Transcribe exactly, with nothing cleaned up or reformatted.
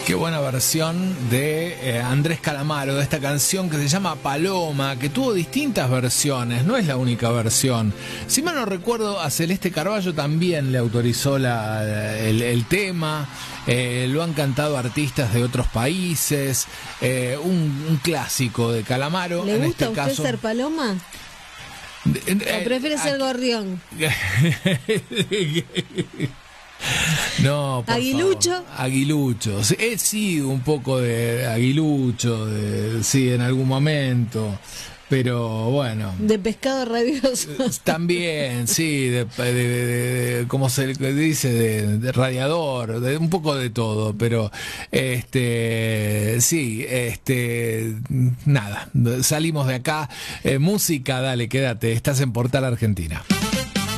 Qué buena versión de eh, Andrés Calamaro, de esta canción que se llama Paloma, que tuvo distintas versiones, no es la única versión. Si mal no recuerdo, a Celeste Carballo también le autorizó la, el, el tema, eh, lo han cantado artistas de otros países, eh, un, un clásico de Calamaro. ¿Le en gusta este a usted caso, ser paloma? Eh, ¿O prefiere ser aquí- gorrión? No, por ¿Aguilucho? favor. Aguilucho. Sí, eh, sí, un poco de aguilucho, de, sí, en algún momento. Pero bueno. De pescado rabioso. También, sí, de, de, de, de- ¿cómo se dice? De, de radiador, de un poco de todo, pero este, sí, este, nada, salimos de acá. Eh, música, dale, quédate, estás en Portal Argentina.